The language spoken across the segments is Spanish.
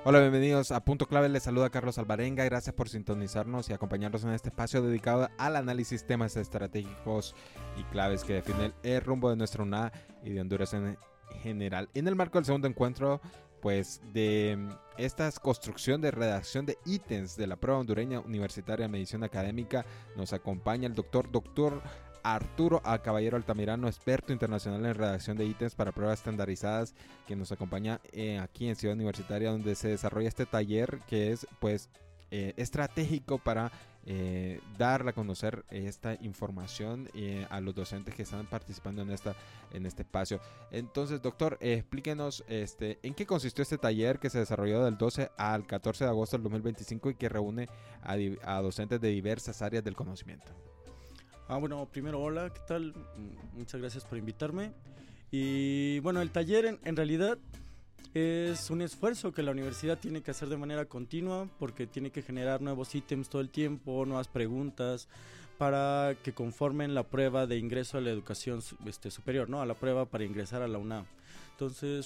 Hola, bienvenidos a Punto Clave, les saluda Carlos Alvarenga, gracias por sintonizarnos y acompañarnos en este espacio dedicado al análisis temas estratégicos y claves que definen el rumbo de nuestra UNA y de Honduras en general. En el marco del segundo encuentro, pues de esta construcción de redacción de ítems de la prueba hondureña universitaria de medición académica, nos acompaña el doctor Arturo Caballero Altamirano, experto internacional en redacción de ítems para pruebas estandarizadas, que nos acompaña aquí en Ciudad Universitaria, donde se desarrolla este taller que es pues estratégico para dar a conocer esta información a los docentes que están participando en este espacio. Entonces, doctor, explíquenos en qué consistió este taller que se desarrolló del 12 al 14 de agosto del 2025 y que reúne a docentes de diversas áreas del conocimiento. Bueno, primero, hola, ¿qué tal? Muchas gracias por invitarme. Y bueno, el taller en realidad es un esfuerzo que la universidad tiene que hacer de manera continua porque tiene que generar nuevos ítems todo el tiempo, nuevas preguntas para que conformen la prueba de ingreso a la educación superior, ¿no? A la prueba para ingresar a la UNAM. Entonces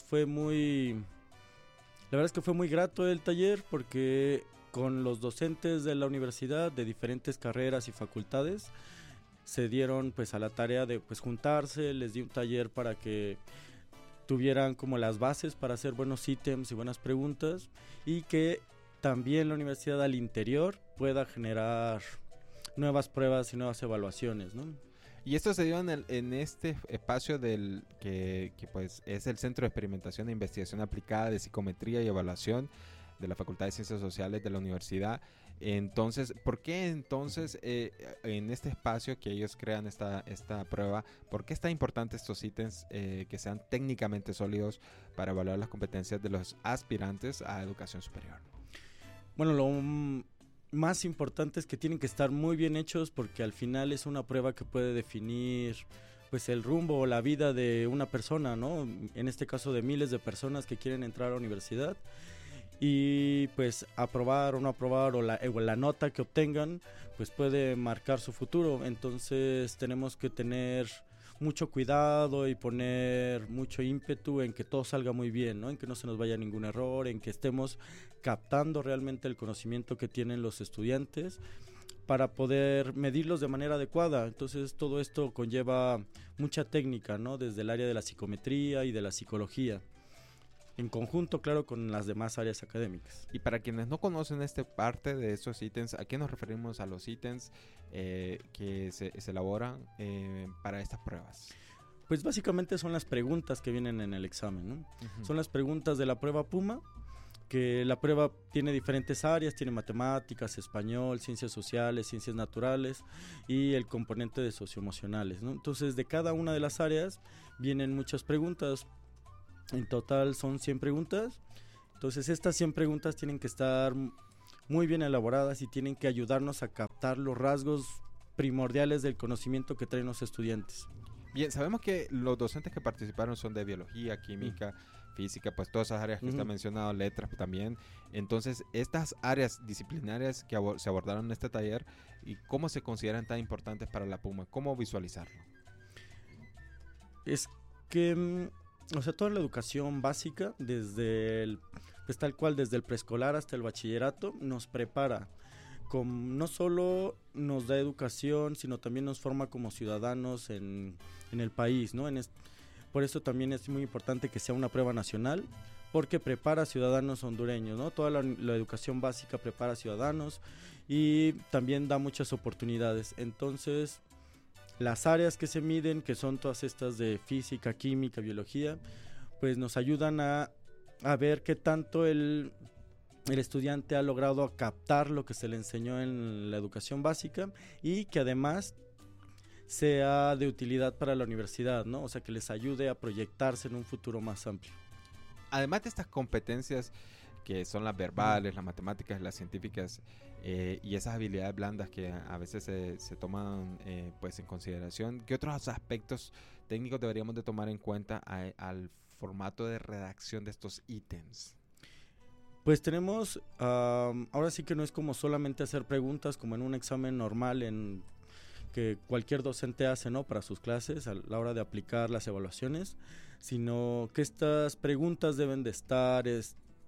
la verdad es que fue muy grato el taller porque con los docentes de la universidad de diferentes carreras y facultades se dieron pues a la tarea de pues juntarse, les di un taller para que tuvieran como las bases para hacer buenos ítems y buenas preguntas y que también la universidad al interior pueda generar nuevas pruebas y nuevas evaluaciones, ¿no? Y esto se dio en este espacio que pues es el Centro de Experimentación e Investigación Aplicada de Psicometría y Evaluación de la Facultad de Ciencias Sociales de la Universidad. Entonces, ¿por qué entonces en este espacio que ellos crean esta prueba, por qué es tan importante estos ítems que sean técnicamente sólidos para evaluar las competencias de los aspirantes a educación superior? Bueno, lo más importante es que tienen que estar muy bien hechos porque al final es una prueba que puede definir pues el rumbo o la vida de una persona, ¿no? En este caso de miles de personas que quieren entrar a la universidad. Y pues aprobar o no aprobar o la nota que obtengan pues puede marcar su futuro. Entonces tenemos que tener mucho cuidado y poner mucho ímpetu en que todo salga muy bien, ¿no? En que no se nos vaya ningún error, en que estemos captando realmente el conocimiento que tienen los estudiantes para poder medirlos de manera adecuada. Entonces todo esto conlleva mucha técnica, ¿no? Desde el área de la psicometría y de la psicología, en conjunto, claro, con las demás áreas académicas. Y para quienes no conocen parte de esos ítems, ¿a qué nos referimos a los ítems que se elaboran para estas pruebas? Pues básicamente son las preguntas que vienen en el examen, ¿no? Son las preguntas de la prueba PUMA, que la prueba tiene diferentes áreas, tiene matemáticas, español, ciencias sociales, ciencias naturales y el componente de socioemocionales, ¿no? Entonces, de cada una de las áreas vienen muchas preguntas. En total son 100 preguntas. Entonces estas 100 preguntas tienen que estar muy bien elaboradas y tienen que ayudarnos a captar los rasgos primordiales del conocimiento que traen los estudiantes. Bien, sabemos que los docentes que participaron son de biología, química, física, pues todas esas áreas que usted ha mencionado, letras también. Entonces, estas áreas disciplinarias que se abordaron en este taller, ¿y cómo se consideran tan importantes para la PUMA? ¿Cómo visualizarlo? Es que toda la educación básica, pues tal cual desde el preescolar hasta el bachillerato, nos prepara. No solo nos da educación, sino también nos forma como ciudadanos en el país, ¿no? Por eso también es muy importante que sea una prueba nacional, porque prepara a ciudadanos hondureños, ¿no? Toda la educación básica prepara a ciudadanos y también da muchas oportunidades. Entonces, las áreas que se miden, que son todas estas de física, química, biología, pues nos ayudan a ver qué tanto el estudiante ha logrado captar lo que se le enseñó en la educación básica y que además sea de utilidad para la universidad, ¿no? O sea, que les ayude a proyectarse en un futuro más amplio. Además de estas competencias que son las verbales, las matemáticas, las científicas y esas habilidades blandas que a veces se toman pues en consideración, ¿qué otros aspectos técnicos deberíamos de tomar en cuenta al formato de redacción de estos ítems? Pues tenemos, ahora sí que no es como solamente hacer preguntas como en un examen normal que cualquier docente hace, ¿no? Para sus clases a la hora de aplicar las evaluaciones, sino que estas preguntas deben de estar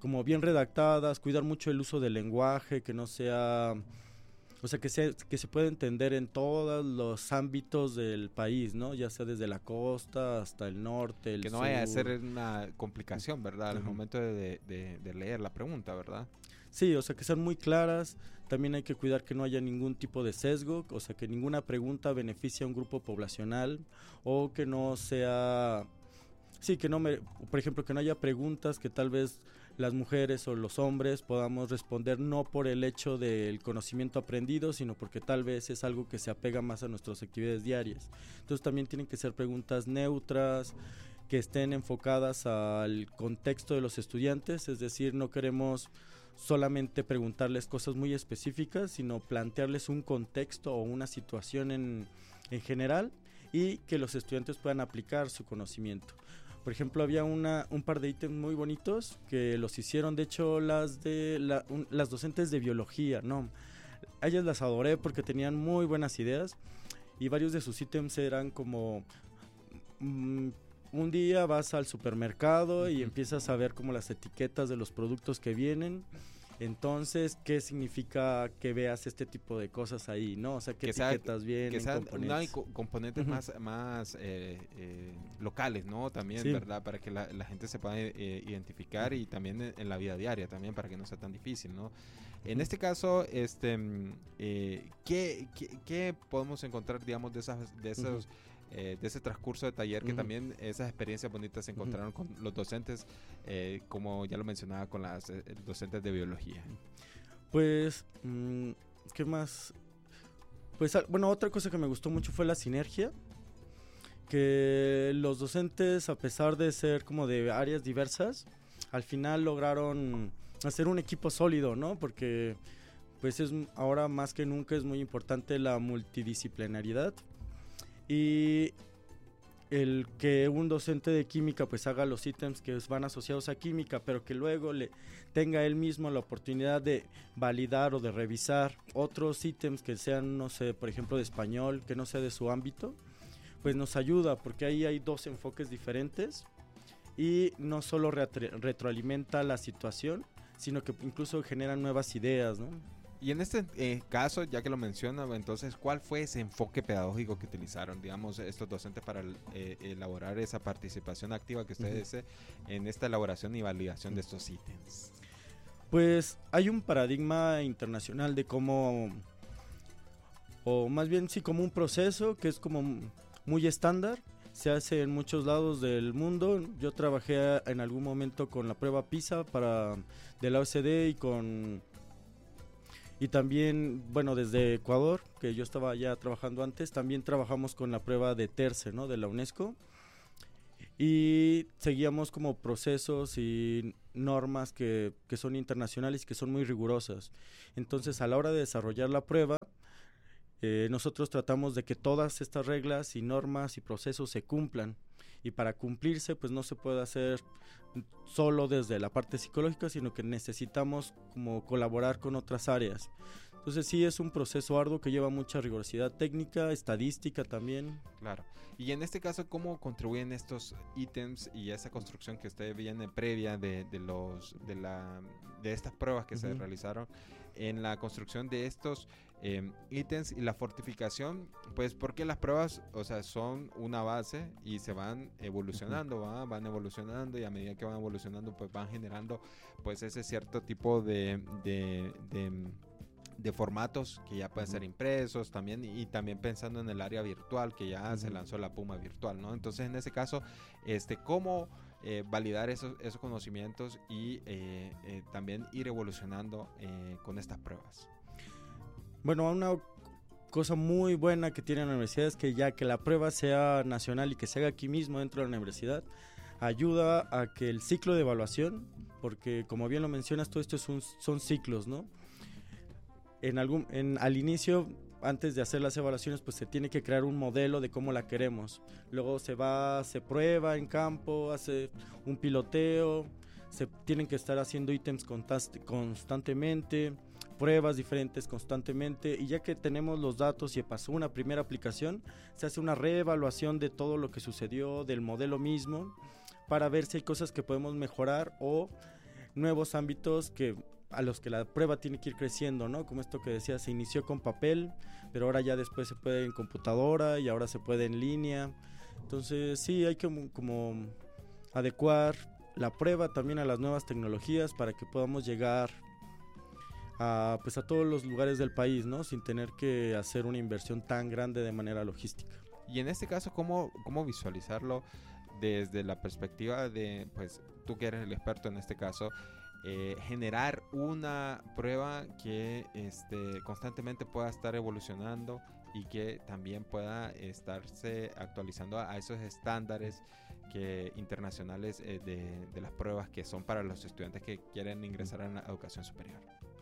como bien redactadas, cuidar mucho el uso del lenguaje, que no sea, o sea, que se pueda entender en todos los ámbitos del país, ¿no? Ya sea desde la costa hasta el norte, el sur. Que no vaya a ser una complicación, ¿verdad? Al Ajá. momento de leer la pregunta, ¿verdad? Sí, o sea, que sean muy claras. También hay que cuidar que no haya ningún tipo de sesgo, o sea, que ninguna pregunta beneficie a un grupo poblacional o que no sea... Sí, por ejemplo, que no haya preguntas que tal vez las mujeres o los hombres podamos responder no por el hecho del conocimiento aprendido, sino porque tal vez es algo que se apega más a nuestras actividades diarias. Entonces también tienen que ser preguntas neutras, que estén enfocadas al contexto de los estudiantes, es decir, no queremos solamente preguntarles cosas muy específicas, sino plantearles un contexto o una situación en general y que los estudiantes puedan aplicar su conocimiento. Por ejemplo, había un par de ítems muy bonitos que los hicieron, de hecho, las docentes de biología, ¿no? A ellas las adoré porque tenían muy buenas ideas y varios de sus ítems eran como... un día vas al supermercado y empiezas a ver como las etiquetas de los productos que vienen. Entonces, ¿qué significa que veas este tipo de cosas ahí, no? O sea, ¿qué etiquetas vienen? Que sean, componentes. no hay componentes más locales, ¿no? También, Sí. ¿verdad? Para que la gente se pueda identificar y también en la vida diaria, también para que no sea tan difícil, ¿no? En este caso, ¿qué podemos encontrar, digamos, de esos de ese transcurso de taller, que también esas experiencias bonitas se encontraron con los docentes, como ya lo mencionaba, con las docentes de biología? Pues, ¿qué más? Pues, bueno, otra cosa que me gustó mucho fue la sinergia, que los docentes, a pesar de ser como de áreas diversas, al final lograron hacer un equipo sólido, ¿no? Porque pues ahora más que nunca es muy importante la multidisciplinaridad. Y el que un docente de química pues haga los ítems que van asociados a química, pero que luego le tenga él mismo la oportunidad de validar o de revisar otros ítems que sean, no sé, por ejemplo de español, que no sea de su ámbito, pues nos ayuda, porque ahí hay dos enfoques diferentes y no solo retroalimenta la situación, sino que incluso generan nuevas ideas, ¿no? Y en este caso, ya que lo menciona, entonces, ¿cuál fue ese enfoque pedagógico que utilizaron, digamos, estos docentes para elaborar esa participación activa que ustedes en esta elaboración y validación de estos ítems? Pues hay un paradigma internacional de cómo, o más bien sí, como un proceso que es como muy estándar, se hace en muchos lados del mundo. Yo trabajé en algún momento con la prueba PISA de la OCDE y también, bueno, desde Ecuador, que yo estaba ya trabajando antes, también trabajamos con la prueba de TERCE, ¿no? De la UNESCO. Y seguíamos como procesos y normas que son internacionales y que son muy rigurosas. Entonces, a la hora de desarrollar la prueba, nosotros tratamos de que todas estas reglas y normas y procesos se cumplan. Y para cumplirse, pues no se puede hacer solo desde la parte psicológica, sino que necesitamos como colaborar con otras áreas. Entonces sí es un proceso arduo que lleva mucha rigurosidad técnica, estadística también. Claro. Y en este caso, ¿cómo contribuyen estos ítems y esa construcción que usted viene previa de estas pruebas que se realizaron en la construcción de estos ítems y la fortificación? Pues porque las pruebas, o sea, son una base y se van evolucionando, van evolucionando, y a medida que van evolucionando, pues van generando pues ese cierto tipo de formatos que ya pueden ser impresos también, y también pensando en el área virtual, que ya se lanzó la Puma virtual, ¿no? Entonces, en ese caso, ¿cómo validar esos conocimientos y también ir evolucionando con estas pruebas? Bueno, una cosa muy buena que tiene la universidad es que ya que la prueba sea nacional y que se haga aquí mismo dentro de la universidad, ayuda a que el ciclo de evaluación, porque como bien lo mencionas, todo esto son ciclos, ¿no? Al inicio, antes de hacer las evaluaciones, pues se tiene que crear un modelo de cómo la queremos. Luego se prueba en campo, hace un piloteo, se tienen que estar haciendo ítems constantemente, pruebas diferentes constantemente, y ya que tenemos los datos y pasó una primera aplicación, se hace una reevaluación de todo lo que sucedió, del modelo mismo, para ver si hay cosas que podemos mejorar o nuevos ámbitos a los que la prueba tiene que ir creciendo, ¿no? Como esto que decía, se inició con papel, pero ahora ya después se puede en computadora y ahora se puede en línea. Entonces sí, hay que como adecuar la prueba también a las nuevas tecnologías para que podamos llegar a todos los lugares del país, ¿no? Sin tener que hacer una inversión tan grande de manera logística. Y en este caso, ¿cómo visualizarlo desde la perspectiva de, pues, tú que eres el experto en este caso, generar una prueba que constantemente pueda estar evolucionando y que también pueda estarse actualizando a esos estándares internacionales de las pruebas que son para los estudiantes que quieren ingresar a la educación superior?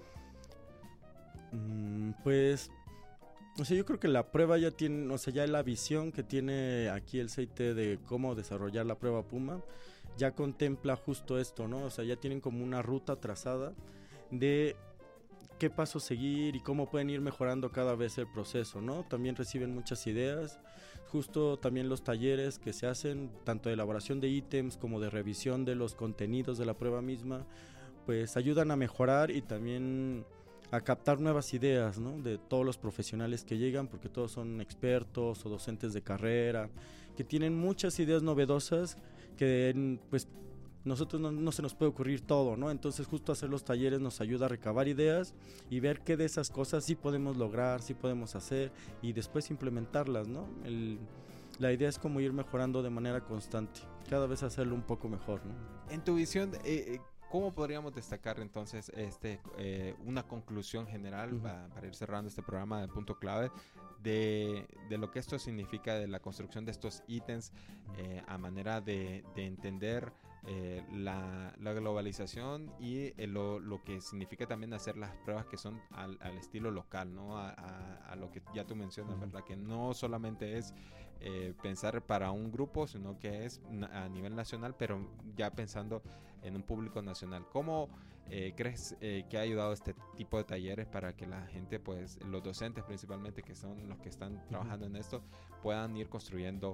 Pues, o sea, yo creo que la prueba ya tiene, o sea, ya la visión que tiene aquí el CIT de cómo desarrollar la prueba PUMA ya contempla justo esto, ¿no? O sea, ya tienen como una ruta trazada de qué pasos seguir y cómo pueden ir mejorando cada vez el proceso, ¿no? También reciben muchas ideas, justo también los talleres que se hacen, tanto de elaboración de ítems como de revisión de los contenidos de la prueba misma, pues ayudan a mejorar y también a captar nuevas ideas, ¿no? De todos los profesionales que llegan, porque todos son expertos o docentes de carrera, que tienen muchas ideas novedosas que pues nosotros no se nos puede ocurrir todo, ¿no? Entonces justo hacer los talleres nos ayuda a recabar ideas y ver qué de esas cosas sí podemos lograr, sí podemos hacer y después implementarlas, ¿no? La idea es como ir mejorando de manera constante, cada vez hacerlo un poco mejor, ¿no? En tu visión, ¿cómo podríamos destacar entonces una conclusión general para ir cerrando este programa de Punto Clave de lo que esto significa de la construcción de estos ítems a manera de entender la globalización y lo que significa también hacer las pruebas que son al estilo local, ¿no? A lo que ya tú mencionas, ¿verdad? Que no solamente es pensar para un grupo, sino que es a nivel nacional, pero ya pensando en un público nacional. ¿Cómo crees que ha ayudado este tipo de talleres para que la gente, pues los docentes principalmente, que son los que están trabajando en esto, puedan ir construyendo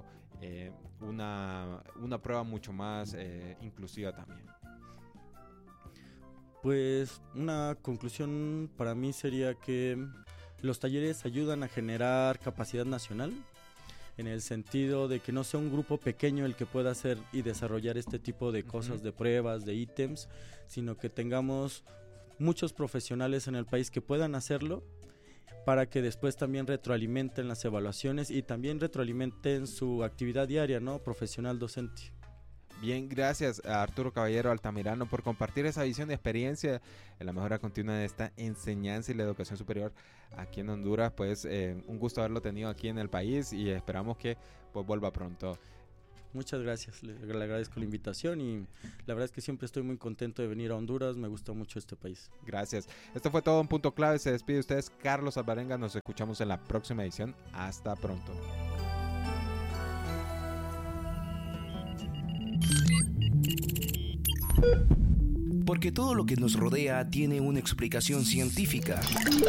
una prueba mucho más inclusiva también? Pues una conclusión para mí sería que los talleres ayudan a generar capacidad nacional, en el sentido de que no sea un grupo pequeño el que pueda hacer y desarrollar este tipo de cosas, de pruebas, de ítems, sino que tengamos muchos profesionales en el país que puedan hacerlo para que después también retroalimenten las evaluaciones y también retroalimenten su actividad diaria, ¿no? Profesional docente. Bien, gracias a Arturo Caballero Altamirano por compartir esa visión y experiencia en la mejora continua de esta enseñanza y la educación superior aquí en Honduras. Pues un gusto haberlo tenido aquí en el país y esperamos que pues vuelva pronto. Muchas gracias, le agradezco la invitación y la verdad es que siempre estoy muy contento de venir a Honduras, me gusta mucho este país. Gracias. Esto fue todo en Punto Clave, se despide de ustedes Carlos Alvarenga, nos escuchamos en la próxima edición. Hasta pronto. Porque todo lo que nos rodea tiene una explicación científica.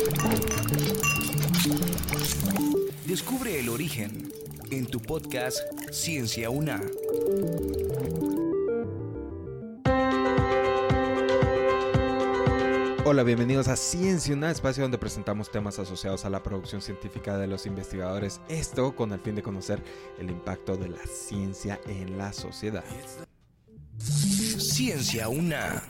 Descubre el origen en tu podcast Ciencia UNA. Hola, bienvenidos a Ciencia UNA, espacio donde presentamos temas asociados a la producción científica de los investigadores. Esto con el fin de conocer el impacto de la ciencia en la sociedad. Ciencia UNA.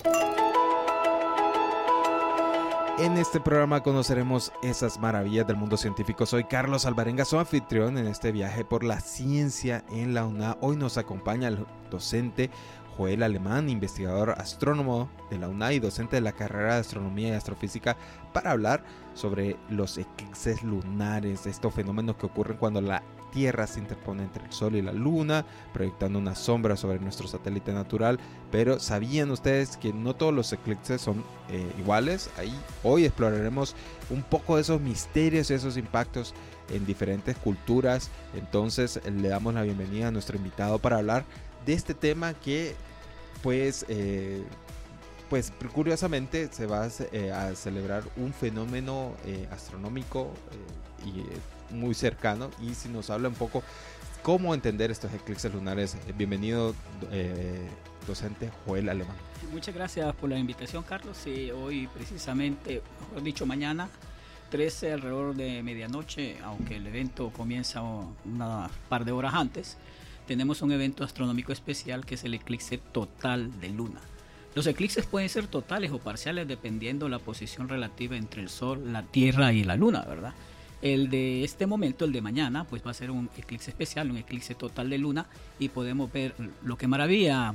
En este programa conoceremos esas maravillas del mundo científico. Soy Carlos Alvarenga, su anfitrión en este viaje por la ciencia en la UNA. Hoy nos acompaña el docente Joel Alemán, investigador astrónomo de la UNA y docente de la carrera de Astronomía y Astrofísica, para hablar sobre los eclipses lunares, estos fenómenos que ocurren cuando la Tierra se interpone entre el Sol y la Luna, proyectando una sombra sobre nuestro satélite natural. Pero ¿sabían ustedes que no todos los eclipses son iguales? Hoy exploraremos un poco de esos misterios y esos impactos en diferentes culturas. Entonces le damos la bienvenida a nuestro invitado para hablar de este tema que pues curiosamente se va a celebrar un fenómeno astronómico y muy cercano. Y si nos habla un poco cómo entender estos eclipses lunares, bienvenido docente Joel Alemán. Muchas gracias por la invitación, Carlos. Sí, hoy precisamente, mejor dicho, mañana 13 alrededor de medianoche, aunque el evento comienza una par de horas antes, tenemos un evento astronómico especial que es el eclipse total de luna. Los eclipses pueden ser totales o parciales dependiendo la posición relativa entre el Sol, la Tierra y la Luna, ¿verdad? El de este momento, el de mañana, pues va a ser un eclipse especial, un eclipse total de luna, y podemos ver lo que maravilla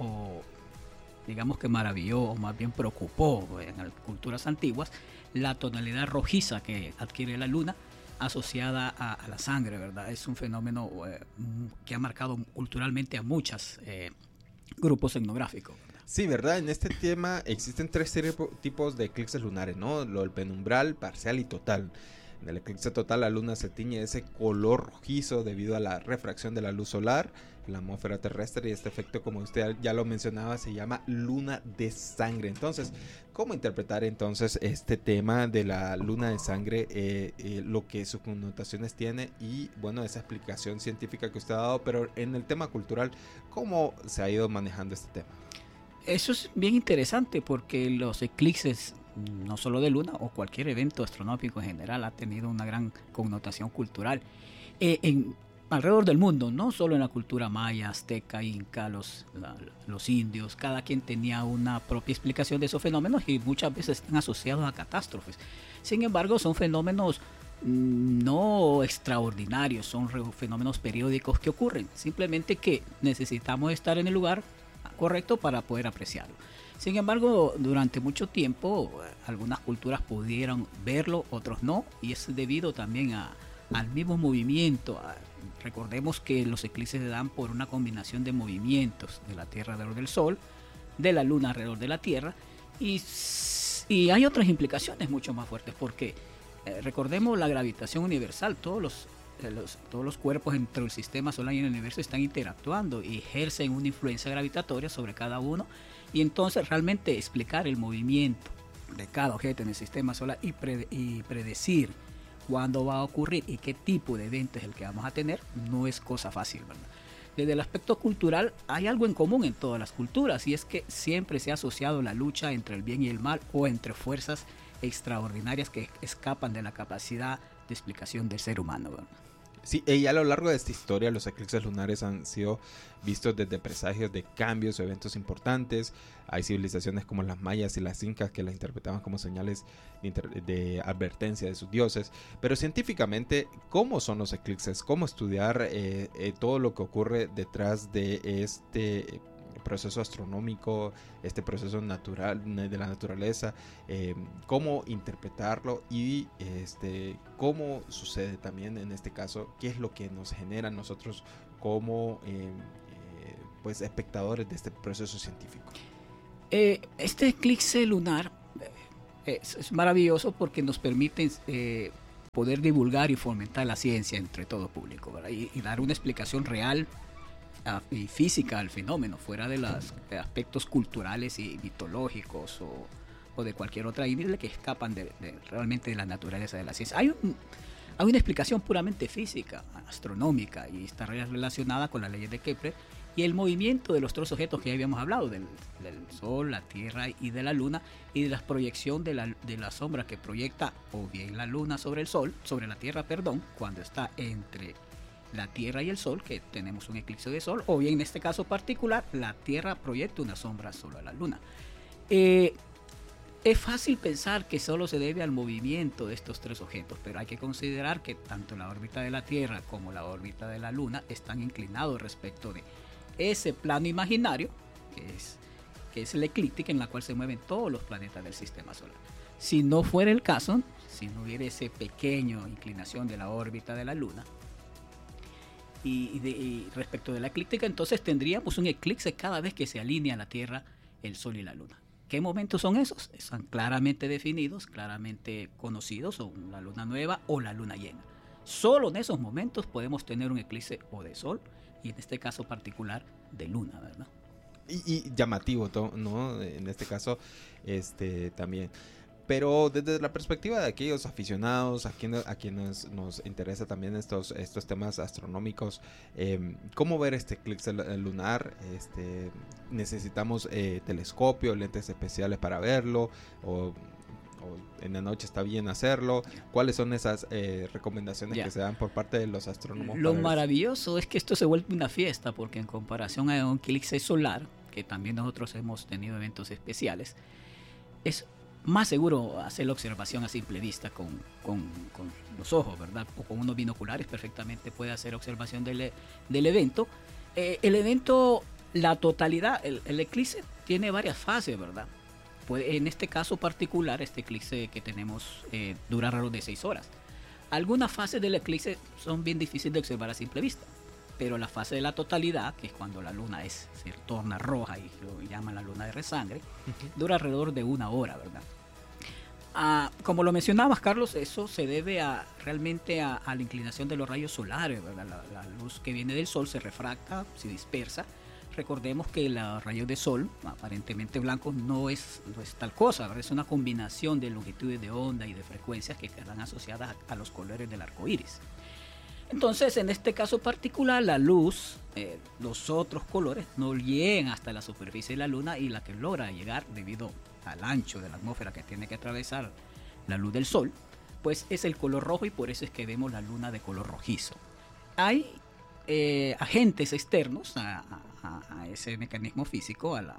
digamos que maravilló o más bien preocupó en las culturas antiguas, la tonalidad rojiza que adquiere la luna asociada a la sangre, ¿verdad? Es un fenómeno que ha marcado culturalmente a muchos grupos etnográficos. Sí, ¿verdad? En este tema existen tres tipos de eclipses lunares, ¿no? El penumbral, parcial y total. En el eclipse total la luna se tiñe de ese color rojizo debido a la refracción de la luz solar en la atmósfera terrestre, y este efecto, como usted ya lo mencionaba, se llama luna de sangre. Entonces, ¿cómo interpretar entonces este tema de la luna de sangre, lo que sus connotaciones tiene y, bueno, esa explicación científica que usted ha dado, pero en el tema cultural, ¿cómo se ha ido manejando este tema? Eso es bien interesante porque los eclipses, no solo de luna o cualquier evento astronómico en general, ha tenido una gran connotación cultural alrededor del mundo, no solo en la cultura maya, azteca, inca, los indios. Cada quien tenía una propia explicación de esos fenómenos y muchas veces están asociados a catástrofes. Sin embargo, son fenómenos no extraordinarios, son fenómenos periódicos que ocurren, simplemente que necesitamos estar en el lugar correcto para poder apreciarlo. Sin embargo, durante mucho tiempo algunas culturas pudieron verlo, otros no, y es debido también al mismo movimiento. Recordemos que los eclipses se dan por una combinación de movimientos de la Tierra alrededor del Sol, de la Luna alrededor de la Tierra, y hay otras implicaciones mucho más fuertes, porque recordemos la gravitación universal. Todos los cuerpos dentro del sistema solar y en el universo están interactuando y ejercen una influencia gravitatoria sobre cada uno, y entonces realmente explicar el movimiento de cada objeto en el sistema solar y predecir cuándo va a ocurrir y qué tipo de evento es el que vamos a tener no es cosa fácil, ¿verdad? Desde el aspecto cultural hay algo en común en todas las culturas, y es que siempre se ha asociado la lucha entre el bien y el mal, o entre fuerzas extraordinarias que escapan de la capacidad de explicación del ser humano, ¿verdad? Sí, y a lo largo de esta historia los eclipses lunares han sido vistos desde presagios de cambios o eventos importantes. Hay civilizaciones como las mayas y las incas que las interpretaban como señales de advertencia de sus dioses. Pero científicamente, ¿cómo son los eclipses? ¿Cómo estudiar todo lo que ocurre detrás de este proceso astronómico, este proceso natural de la naturaleza, cómo interpretarlo y cómo sucede también en este caso, qué es lo que nos genera nosotros como pues espectadores de este proceso científico? Este eclipse lunar es maravilloso porque nos permite poder divulgar y fomentar la ciencia entre todo público, ¿verdad? Y dar una explicación real y física al fenómeno, fuera de los aspectos culturales y mitológicos o de cualquier otra índole que escapan realmente de la naturaleza de la ciencia. Hay una explicación puramente física, astronómica, y está relacionada con las leyes de Kepler y el movimiento de los tres objetos que ya habíamos hablado, del Sol, la Tierra y de la Luna, y de la proyección de la sombra que proyecta o bien la Luna sobre el Sol, sobre la Tierra, perdón, cuando está entre la Tierra y el Sol, que tenemos un eclipse de Sol, o bien en este caso particular, la Tierra proyecta una sombra sobre la Luna. Es fácil pensar que solo se debe al movimiento de estos tres objetos, pero hay que considerar que tanto la órbita de la Tierra como la órbita de la Luna están inclinados respecto de ese plano imaginario, que es la eclíptica en la cual se mueven todos los planetas del sistema solar. Si no fuera el caso, si no hubiera esa pequeña inclinación de la órbita de la Luna, y respecto de la eclíptica, entonces tendríamos un eclipse cada vez que se alinea la Tierra, el Sol y la Luna. ¿Qué momentos son esos? Están claramente definidos, claramente conocidos, son la luna nueva o la luna llena. Solo en esos momentos podemos tener un eclipse o de Sol, y en este caso particular de Luna, ¿verdad? Y llamativo, ¿no? En este caso, también. Pero desde la perspectiva de aquellos aficionados, a quienes nos interesa también estos temas astronómicos, ¿cómo ver este eclipse lunar? ¿Necesitamos telescopio, lentes especiales para verlo? ¿O en la noche está bien hacerlo? ¿Cuáles son esas recomendaciones que se dan por parte de los astrónomos? Lo maravilloso es que esto se vuelve una fiesta, porque en comparación a un eclipse solar, que también nosotros hemos tenido eventos especiales, es más seguro hacer la observación a simple vista con los ojos, ¿verdad? O con unos binoculares perfectamente puede hacer observación del evento. El evento, la totalidad, el eclipse tiene varias fases, ¿verdad? En este caso particular, este eclipse que tenemos dura alrededor de 6 horas. Algunas fases del eclipse son bien difíciles de observar a simple vista, pero la fase de la totalidad, que es cuando la luna se torna roja y lo llaman la luna de resangre, dura alrededor de 1 hora, ¿verdad? Como lo mencionabas, Carlos, eso se debe realmente a la inclinación de los rayos solares, ¿verdad? La luz que viene del sol se refracta, se dispersa. Recordemos que los rayos de sol, aparentemente blancos, no es tal cosa, ¿verdad? Es una combinación de longitudes de onda y de frecuencias que quedan asociadas a los colores del arco iris. Entonces, en este caso particular, la luz, los otros colores, no llegan hasta la superficie de la luna, y la que logra llegar debido al ancho de la atmósfera que tiene que atravesar la luz del sol, pues es el color rojo, y por eso es que vemos la luna de color rojizo. Hay agentes externos a ese mecanismo físico, al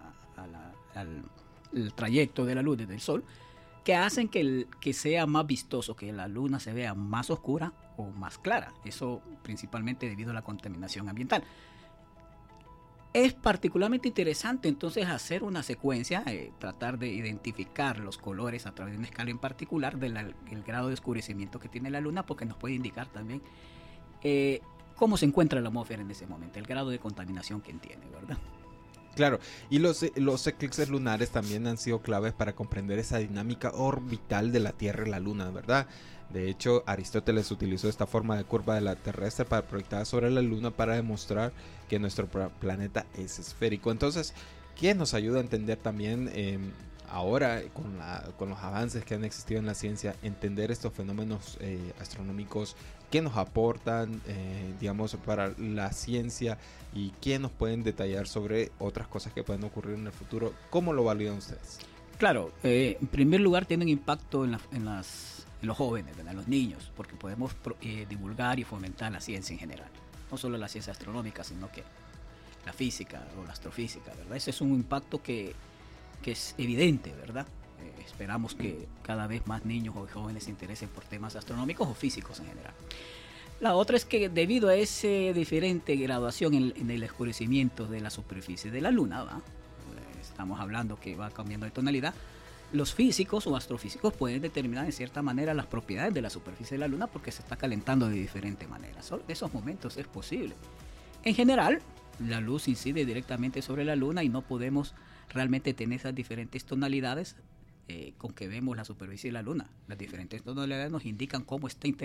trayecto de la luz desde el sol, que hacen que sea más vistoso, que la luna se vea más oscura o más clara. Eso principalmente debido a la contaminación ambiental. Es particularmente interesante entonces hacer una secuencia, tratar de identificar los colores a través de una escala en particular del grado de oscurecimiento que tiene la luna, porque nos puede indicar también cómo se encuentra la atmósfera en ese momento, el grado de contaminación que tiene, ¿verdad? Claro, y los eclipses lunares también han sido claves para comprender esa dinámica orbital de la Tierra y la Luna, ¿verdad? De hecho, Aristóteles utilizó esta forma de curva de la terrestre para proyectar sobre la Luna para demostrar que nuestro planeta es esférico. Entonces, ¿qué nos ayuda a entender también ahora con los avances que han existido en la ciencia, entender estos fenómenos astronómicos? ¿Qué nos aportan, digamos, para la ciencia, y qué nos pueden detallar sobre otras cosas que pueden ocurrir en el futuro? ¿Cómo lo validan ustedes? Claro, en primer lugar tienen impacto en los jóvenes, ¿verdad? En los niños, porque podemos divulgar y fomentar la ciencia en general, no solo la ciencia astronómica, sino que la física o la astrofísica, ¿verdad? Ese es un impacto que es evidente, ¿verdad? Esperamos que cada vez más niños o jóvenes se interesen por temas astronómicos o físicos en general. La otra es que debido a esa diferente graduación en el oscurecimiento de la superficie de la Luna, ¿va? Estamos hablando que va cambiando de tonalidad, los físicos o astrofísicos pueden determinar en cierta manera las propiedades de la superficie de la Luna, porque se está calentando de diferente manera. Solo en esos momentos es posible. En general, la luz incide directamente sobre la Luna y no podemos realmente tener esas diferentes tonalidades con que vemos la superficie de la Luna. Las diferentes tonalidades nos indican cómo está interactuando